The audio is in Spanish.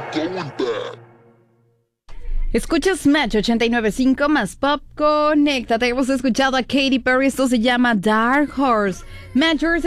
Escuchas Match 89.5 más Pop. Conéctate. Hemos escuchado a Katy Perry. Esto se llama Dark Horse. Matchers.